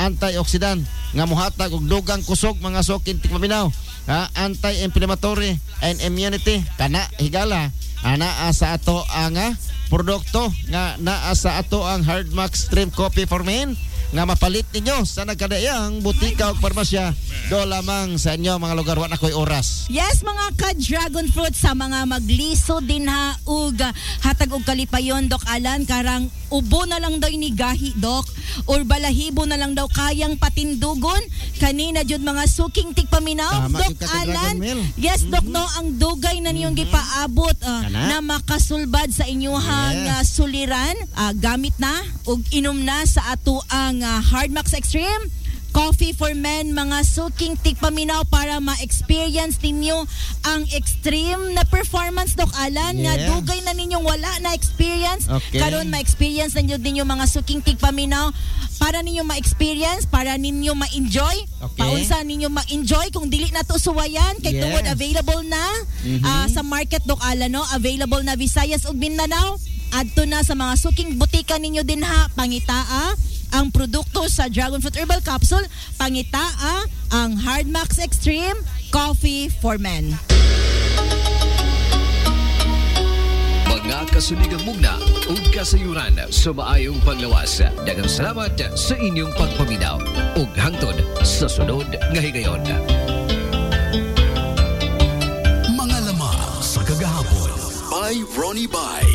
antioxidant nga mohatag og dugang kusog mga suking tigpaminaw, anti-inflammatory and immunity kana higala naa sa ato ang produkto nga naa sa ato ang Hardmax Extreme Coffee for Men nga mapalit ninyo sa nagkadaiyang butika o parmasya do lamang sa inyo mga lugar. Wa na ko'y oras. Yes, mga ka-dragon fruit sa mga magliso din ha ug hatag og kalipayon, Dok Alan, karang ubo na lang daw inigahi, Dok, or balahibo na lang daw kayang patindugon kanina jud mga suking tigpaminaw, Dok Alan. Yes, Dok, no, ang dugay na niyong gipaabot na makasulbad sa inyuhang suliran, gamit na ug inom na sa ato ang Hardmax Extreme Coffee for Men, mga suking tigpaminaw, para ma-experience ninyo ang extreme na performance, Dok Alan, nga dugay na ninyong wala na experience. Karon ma-experience ninyo mga suking tigpaminaw para ninyo ma-experience, para ninyo ma-enjoy. Paunsa ninyo ma-enjoy kung dili na to suwayan kay tungod available na sa market, Dok Alan, no? Available na Visayas ug Mindanao. Adto na sa mga suking butika ninyo din ha, pangitaa ang produkto sa Dragon Fruit Herbal Capsule, pangitaa ang Hardmax Extreme Coffee for Men. Mga kasunigang mugna ug kasayuran sa maayong paglawas. Daghang salamat sa inyong pagpaminaw ug hangtod sa sunod nga higayon. Mga lamang sa kagahapon by Ronnie Bay.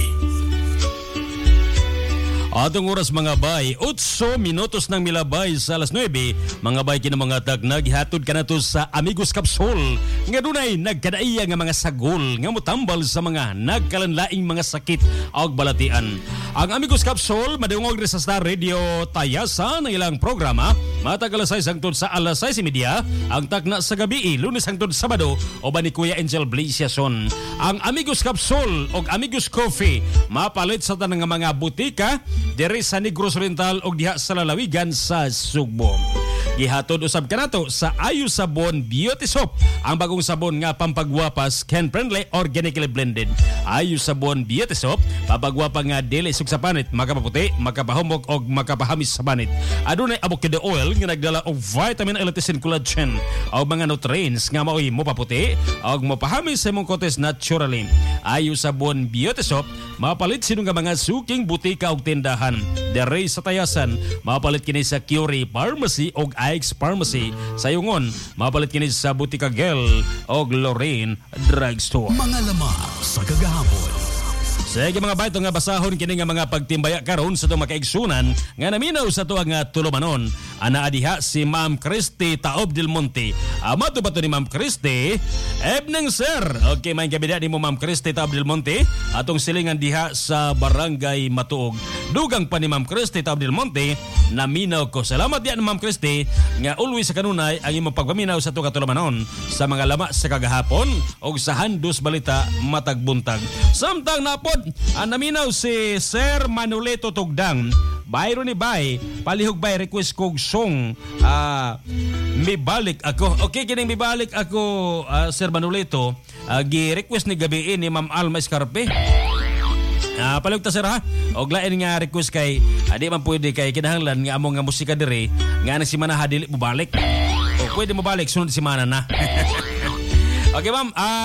Atong oras mga bay, 8 minutos ng milabay sa alas 9. Mga bay, kinamangatag naghatod ka na to sa Amigos Capsule. Nga dunay nagkadaiya nga mga sagol nga mutambal sa mga nagkalanlaing mga sakit o balatian. Ang Amigos Capsule madungog rin sa Star Radio Tayasa ng ilang programa. Matag alas 6 hangtod sa alas 6:30. Ang takna sa gabi, Lunes hangtod Sabado, o ba ni Kuya Angel Blasiason. Ang Amigos Capsule o Amigos Coffee mapalit sa tanang mga butika diri sa Negros Oriental o diha sa lalawigan sa Sugbo. Gihatod usab kanato sa Ayu Sabon Beauty Soap, ang bagong sabon nga pampagwapas, skin-friendly, organically blended. Ayu Sabon Beauty Soap, papagwapa nga dili sug sa panit, makapaputi, makapahumok og makapahamis sa panit. Adunay avocado oil nga nagdala og vitamin, electin, collagen o mga nutrients nga maoy mopaputi og mopahamis sa imong kotes naturally. Ayu Sabon Beauty Soap mapalit sino nga mga suking butika og tindahan diri sa Tayasan. Mapalit kini sa Curie Pharmacy og Ike's Pharmacy. Sa Yungon, mapalit kini sa Butika Gel o Lorraine Drugstore. Mga lamang sa kagahapon. Sige mga bayto nga basahon kini nga mga pagtimbaya karon sa itong makaigsunan nga naminaw sa tuwag nga tulumanon. Ana adiha si Ma'am Christy Taob del Monte. Amato ba to ni Ma'am Christy? Evening sir. Okay, may kabida ni mo Ma'am Christy Taob del Monte. Atong silingan diha sa Barangay Matuog. Dugang pa ni Ma'am Christy Taob del Monte, naminaw ko. Salamat diyan Ma'am Christy nga always sa kanunay ang imong pagpaminaw sa tuwag tulumanon sa mga lama sa kagahapon o sa Handos Balita matag buntag. Samtang napod naminaw si Sir Manuleto Tugdang. Bayro ni Bay, palihog Bay, request kong song Mibalik Ako. Okay, kining Mibalik Ako, Sir Manuleto, gi-request ni gabi ni Ma'am Alma Escarpe. Palihog ta sir ha. Og lain nga request kay di man pwede kay kinahanglan nga among nga musika dire nga nang si Manaha dili mo balik. O pwede mo balik sunod si Mana na. Okay ma'am,